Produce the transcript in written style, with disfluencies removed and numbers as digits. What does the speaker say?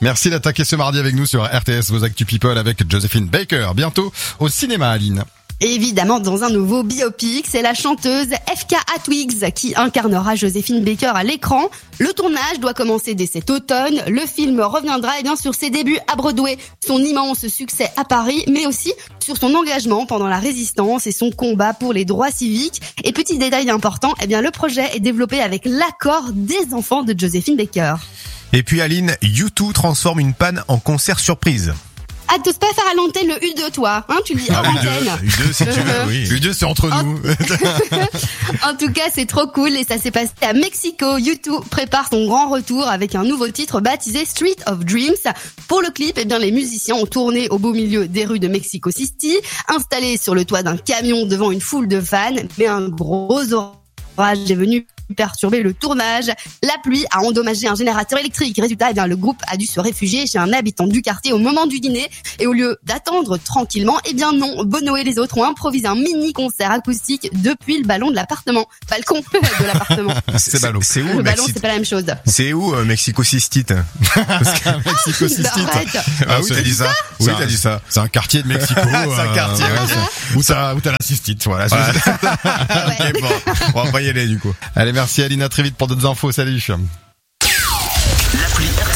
Merci d'attaquer ce mardi avec nous sur RTS, vos Actu People avec Joséphine Baker. Bientôt au cinéma, Aline. Évidemment, dans un nouveau biopic, c'est la chanteuse FK Twigs qui incarnera Joséphine Baker à l'écran. Le tournage doit commencer dès cet automne. Le film reviendra sur ses débuts à Broadway, son immense succès à Paris, mais aussi sur son engagement pendant la résistance et son combat pour les droits civiques. Et petit détail important, le projet est développé avec l'accord des enfants de Joséphine Baker. Et puis Aline, U2 transforme une panne en concert surprise. Ah, t'oses pas faire à l'antenne le U2, toi, hein, tu le dis hors antenne. U2, si tu veux, oui. U2, c'est entre nous. En tout cas, c'est trop cool et ça s'est passé à Mexico. U2 prépare son grand retour avec un nouveau titre baptisé Street of Dreams. Pour le clip, les musiciens ont tourné au beau milieu des rues de Mexico City, installés sur le toit d'un camion devant une foule de fans, mais un gros orage est venu perturber le tournage. La pluie a endommagé un générateur électrique. Résultat, le groupe a dû se réfugier chez un habitant du quartier au moment du dîner. Et au lieu d'attendre tranquillement, non, Bono et les autres ont improvisé un mini concert acoustique depuis le balcon de l'appartement. C'est ballon. C'est où le ballon, c'est pas la même chose. C'est où Mexico City? Mexico City. Ah oui, t'as dit ça. Oui, t'as dit ça. C'est un quartier de Mexico. C'est un quartier. Où t'as la cystite, voilà. Ok, bon. On va pas y aller, du coup. Allez, merci Aline, à très vite pour d'autres infos. Salut.